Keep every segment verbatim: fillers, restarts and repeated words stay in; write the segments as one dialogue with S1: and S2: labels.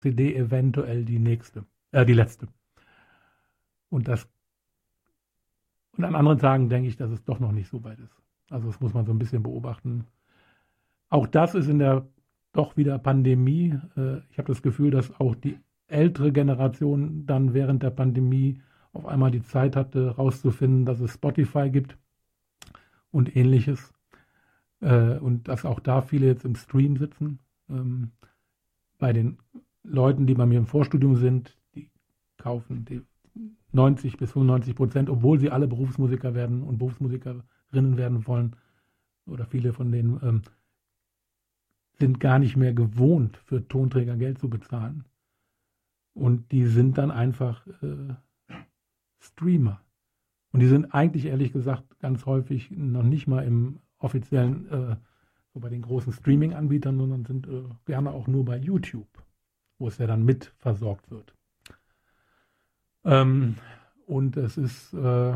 S1: C D eventuell die nächste, äh, die letzte. Und das und an anderen Tagen denke ich, dass es doch noch nicht so weit ist. Also das muss man so ein bisschen beobachten. Auch das ist in der doch wieder Pandemie. Äh, ich habe das Gefühl, dass auch die ältere Generation dann während der Pandemie auf einmal die Zeit hatte, rauszufinden, dass es Spotify gibt und Ähnliches. Äh, und dass auch da viele jetzt im Stream sitzen. Ähm, bei den Leuten, die bei mir im Vorstudium sind, die kaufen die neunzig bis fünfundneunzig Prozent, obwohl sie alle Berufsmusiker werden und Berufsmusikerinnen werden wollen, oder viele von denen ähm, sind gar nicht mehr gewohnt, für Tonträger Geld zu bezahlen. Und die sind dann einfach äh, Streamer. Und die sind eigentlich, ehrlich gesagt, ganz häufig noch nicht mal im offiziellen, äh, so bei den großen Streaming-Anbietern, sondern sind äh, gerne auch nur bei YouTube, wo es ja dann mit versorgt wird. Ähm, und es ist, äh,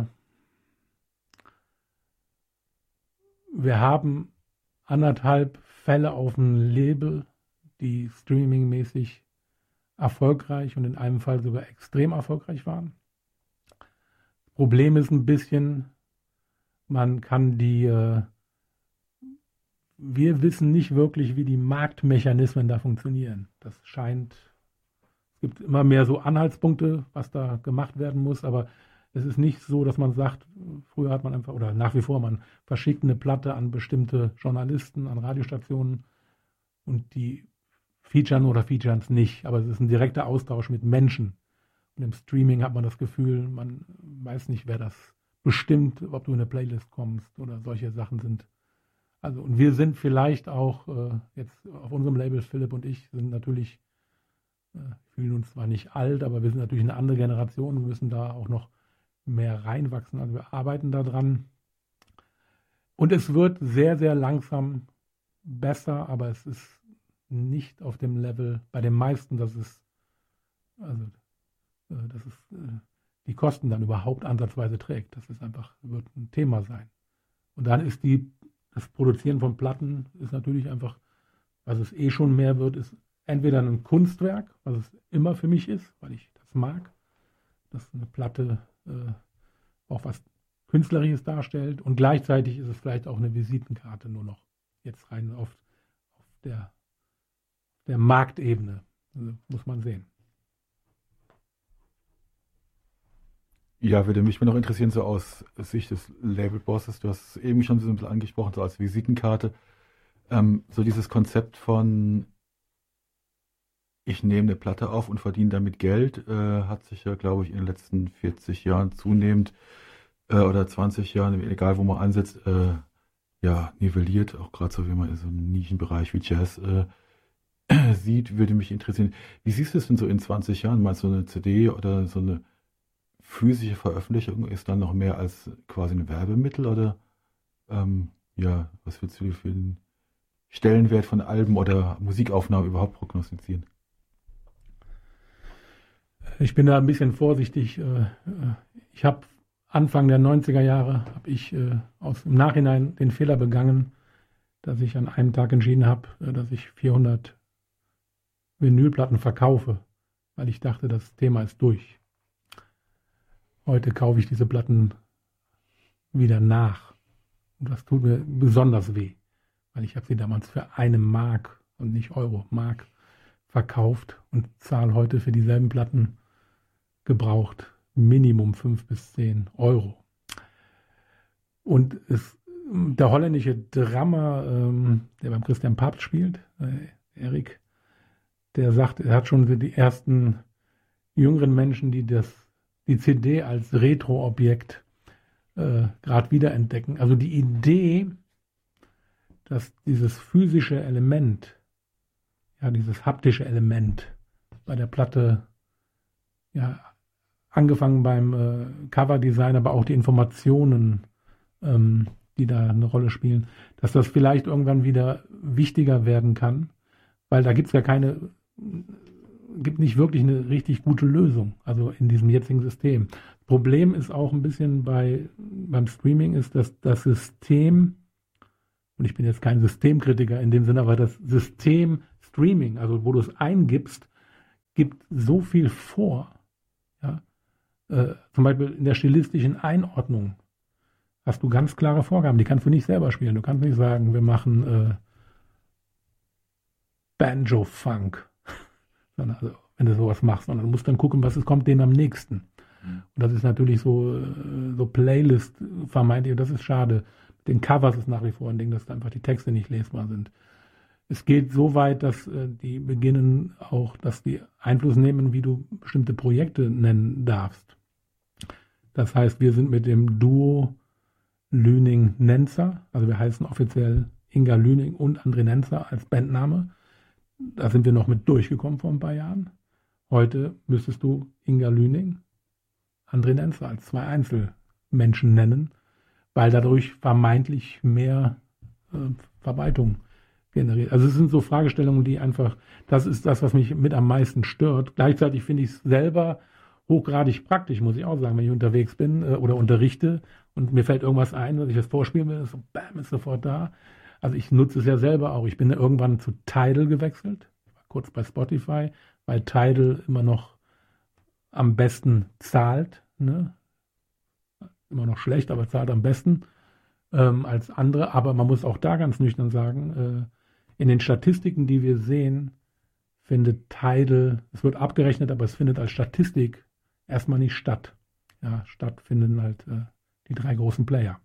S1: wir haben anderthalb Fälle auf dem Label, die streamingmäßig erfolgreich und in einem Fall sogar extrem erfolgreich waren. Das Problem ist ein bisschen, man kann die, äh, wir wissen nicht wirklich, wie die Marktmechanismen da funktionieren. Das scheint, es gibt immer mehr so Anhaltspunkte, was da gemacht werden muss, aber es ist nicht so, dass man sagt, früher hat man einfach, oder nach wie vor, man verschickt eine Platte an bestimmte Journalisten, an Radiostationen und die featuren oder featuren es nicht. Aber es ist ein direkter Austausch mit Menschen. Und im Streaming hat man das Gefühl, man weiß nicht, wer das bestimmt, ob du in eine Playlist kommst oder solche Sachen sind. Also, und wir sind vielleicht auch äh, jetzt auf unserem Label, Philipp und ich, sind natürlich, äh, fühlen uns zwar nicht alt, aber wir sind natürlich eine andere Generation und müssen da auch noch mehr reinwachsen. Also wir arbeiten da dran. Und es wird sehr, sehr langsam besser, aber es ist nicht auf dem Level, bei den meisten, dass es, also, äh, dass es äh, die Kosten dann überhaupt ansatzweise trägt. Das ist einfach, wird ein Thema sein. Und dann ist die, das Produzieren von Platten ist natürlich einfach, was es eh schon mehr wird, ist entweder ein Kunstwerk, was es immer für mich ist, weil ich das mag, dass eine Platte äh, auch was Künstlerisches darstellt und gleichzeitig ist es vielleicht auch eine Visitenkarte nur noch, jetzt rein auf, auf der, der Marktebene, also muss man sehen.
S2: Ja, würde mich mal noch interessieren, so aus Sicht des Label-Bosses, du hast es eben schon so ein bisschen angesprochen, so als Visitenkarte, ähm, so dieses Konzept von ich nehme eine Platte auf und verdiene damit Geld, äh, hat sich ja, glaube ich, in den letzten vierzig Jahren zunehmend äh, oder zwanzig Jahren, egal wo man ansetzt, äh, ja, nivelliert, auch gerade so, wie man in so einem Nischenbereich wie Jazz äh, sieht, würde mich interessieren. Wie siehst du es denn so in zwanzig Jahren? Meinst du, so eine C D oder so eine physische Veröffentlichung ist dann noch mehr als quasi ein Werbemittel oder ähm, ja, was würdest du für den Stellenwert von Alben oder Musikaufnahmen überhaupt prognostizieren?
S1: Ich bin da ein bisschen vorsichtig. Ich habe Anfang der neunziger Jahre, habe ich aus im Nachhinein den Fehler begangen, dass ich an einem Tag entschieden habe, dass ich vierhundert Vinylplatten verkaufe, weil ich dachte, das Thema ist durch. Heute kaufe ich diese Platten wieder nach. Und das tut mir besonders weh, weil ich habe sie damals für eine Mark und nicht Euro, Mark verkauft und zahle heute für dieselben Platten gebraucht Minimum fünf bis zehn Euro. Und es, der holländische Drummer, ähm, der beim Christian Papst spielt, äh, Erik, der sagt, er hat schon die ersten jüngeren Menschen, die das, die C D als Retro-Objekt äh, gerade wiederentdecken. Also die Idee, dass dieses physische Element, ja, dieses haptische Element bei der Platte, ja, angefangen beim äh, Coverdesign, aber auch die Informationen, ähm, die da eine Rolle spielen, dass das vielleicht irgendwann wieder wichtiger werden kann, weil da gibt es ja keine, gibt nicht wirklich eine richtig gute Lösung, also in diesem jetzigen System. Problem ist auch ein bisschen bei beim Streaming ist, dass das System, und ich bin jetzt kein Systemkritiker in dem Sinne, aber das System Streaming, also wo du es eingibst, gibt so viel vor. Ja? Äh, zum Beispiel in der stilistischen Einordnung hast du ganz klare Vorgaben, die kannst du nicht selber spielen. Du kannst nicht sagen, wir machen äh, Banjo-Funk, also, wenn du sowas machst, sondern du musst dann gucken, was ist, kommt dem am nächsten. Mhm. Und das ist natürlich so, so Playlist vermeintlich, das ist schade. Mit den Covers ist nach wie vor ein Ding, dass einfach die Texte nicht lesbar sind. Es geht so weit, dass äh, die beginnen auch, dass die Einfluss nehmen, wie du bestimmte Projekte nennen darfst. Das heißt, wir sind mit dem Duo Lüning-Nenzer, also wir heißen offiziell Inga Lüning und André Nenzer als Bandname. Da sind wir noch mit durchgekommen vor ein paar Jahren. Heute müsstest du Inga Lüning, André Nenzer als zwei Einzelmenschen nennen, weil dadurch vermeintlich mehr äh, Verbreitung generiert. Also es sind so Fragestellungen, die einfach, das ist das, was mich mit am meisten stört. Gleichzeitig finde ich es selber hochgradig praktisch, muss ich auch sagen, wenn ich unterwegs bin äh, oder unterrichte und mir fällt irgendwas ein, was ich jetzt vorspielen will, ist so, bam, ist sofort da. Also ich nutze es ja selber auch. Ich bin ja irgendwann zu Tidal gewechselt, kurz bei Spotify, weil Tidal immer noch am besten zahlt, ne? Immer noch schlecht, aber zahlt am besten ähm, als andere. Aber man muss auch da ganz nüchtern sagen, äh, in den Statistiken, die wir sehen, findet Tidal, es wird abgerechnet, aber es findet als Statistik erstmal nicht statt. Ja, statt finden halt äh, die drei großen Player.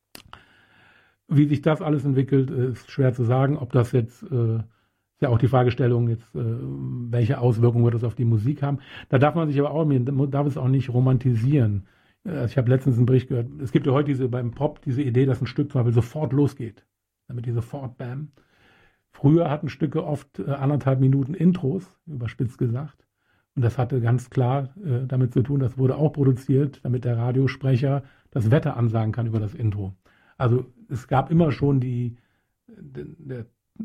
S1: Wie sich das alles entwickelt, ist schwer zu sagen. Ob das jetzt, äh, ist ja auch die Fragestellung jetzt, äh, welche Auswirkungen wird das auf die Musik haben. Da darf man sich aber auch, man darf es auch nicht romantisieren. Also ich habe letztens einen Bericht gehört, es gibt ja heute diese, beim Pop diese Idee, dass ein Stück zum Beispiel sofort losgeht. Damit die sofort bam. Früher hatten Stücke oft äh, anderthalb Minuten Intros, überspitzt gesagt. Und das hatte ganz klar äh, damit zu tun, das wurde auch produziert, damit der Radiosprecher das Wetter ansagen kann über das Intro. Also es gab immer schon die, der,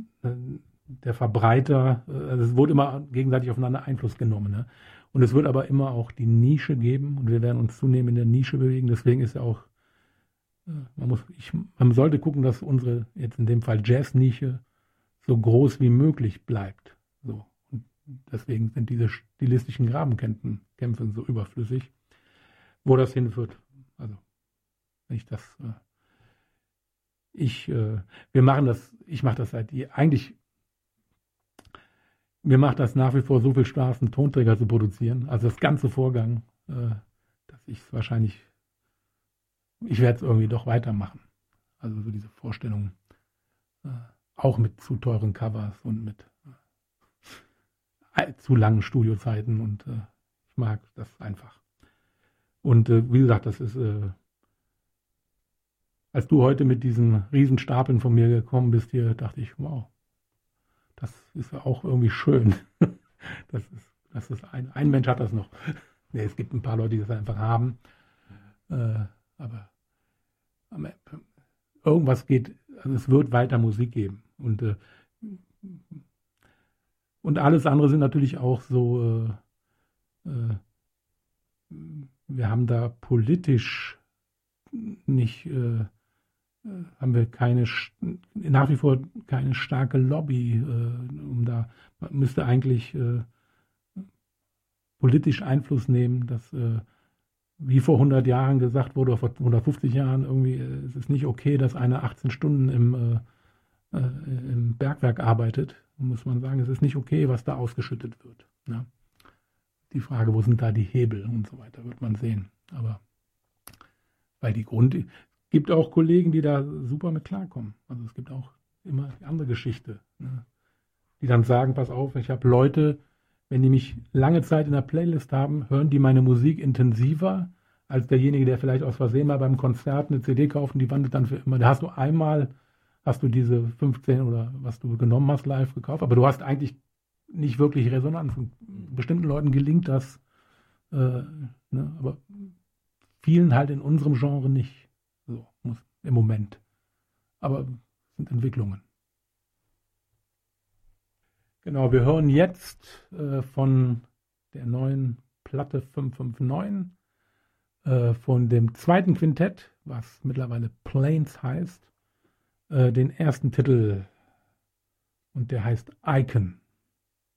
S1: der Verbreiter, also es wurde immer gegenseitig aufeinander Einfluss genommen. Ne? Und es wird aber immer auch die Nische geben und wir werden uns zunehmend in der Nische bewegen. Deswegen ist ja auch, man muss, ich, man sollte gucken, dass unsere, jetzt in dem Fall Jazz-Nische, so groß wie möglich bleibt. So. Und deswegen sind diese stilistischen Grabenkämpfe Kämpfe so überflüssig. Wo das hinführt, also wenn ich das... Ich, äh, wir machen das, ich mache das seit, eigentlich, mir macht das nach wie vor so viel Spaß, einen Tonträger zu produzieren, also das ganze Vorgang, äh, dass ich es wahrscheinlich, ich werde es irgendwie doch weitermachen. Also so diese Vorstellung, äh, auch mit zu teuren Covers und mit äh, zu langen Studiozeiten und äh, ich mag das einfach. Und äh, wie gesagt, das ist... Äh, Als du heute mit diesen Riesenstapeln von mir gekommen bist hier, dachte ich, wow, das ist ja auch irgendwie schön. Das ist, das ist ein, ein Mensch hat das noch. Nee, es gibt ein paar Leute, die das einfach haben. Äh, aber, aber irgendwas geht, also es wird weiter Musik geben. Und, äh, und alles andere sind natürlich auch so, äh, äh, wir haben da politisch nicht... Äh, haben wir keine, nach wie vor keine starke Lobby, äh, um da, man müsste eigentlich äh, politisch Einfluss nehmen, dass, äh, wie vor hundert Jahren gesagt wurde, oder vor hundertfünfzig Jahren irgendwie, äh, es ist nicht okay, dass einer achtzehn Stunden im, äh, äh, im Bergwerk arbeitet, muss man sagen, es ist nicht okay, was da ausgeschüttet wird. Ja. Die Frage, wo sind da die Hebel und so weiter, wird man sehen. Aber weil die Grund, gibt auch Kollegen, die da super mit klarkommen. Also es gibt auch immer die andere Geschichte, ne? Die dann sagen, pass auf, ich habe Leute, wenn die mich lange Zeit in der Playlist haben, hören die meine Musik intensiver als derjenige, der vielleicht aus Versehen mal beim Konzert eine C D kauft und die wandelt dann für immer. Da hast du einmal, hast du diese fünfzehn oder was du genommen hast live gekauft, aber du hast eigentlich nicht wirklich Resonanz. Und bestimmten Leuten gelingt das, äh, ne? Aber vielen halt in unserem Genre nicht. So, muss im Moment. Aber es sind Entwicklungen. Genau, wir hören jetzt äh, von der neuen Platte fünf fünf neun, äh, von dem zweiten Quintett, was mittlerweile Plains heißt, äh, den ersten Titel und der heißt Icon.